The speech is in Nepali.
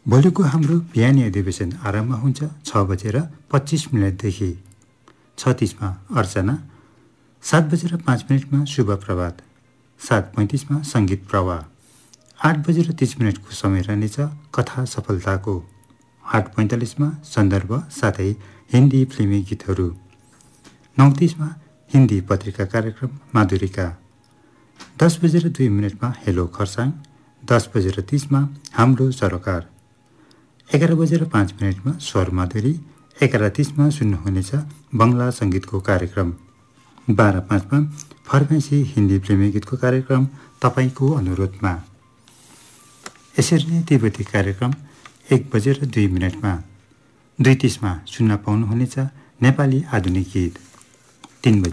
भोलिको हाम्रो बिहानी अधिवेशन आरम्भ हुन्छ 6:25 6:30 अर्चना, 7:05 शुभ प्रभात, 7:35 सङ्गीत प्रवाह, 8:30 को समय रहनेछ कथा सफलताको, 8:45 सन्दर्भ साथै हिन्दी फिल्मी गीतहरू, 9:30 हिन्दी पत्रिका कार्यक्रम माधुरिका, 10:02 हेलो खरसाङ, 10:30 हाम्रो सरोकार, 11:05 स्वर माधुरी, 11:30 सुन्नुहुनेछ बङ्गला सङ्गीतको कार्यक्रम, 12:05 फरमाइसी हिन्दी फिल्मी गीतको कार्यक्रम तपाईँको अनुरोधमा। यसरी नै तिब्बती कार्यक्रम 1:02 2:30 सुन्न पाउनुहुनेछ नेपाली आधुनिक गीत, 3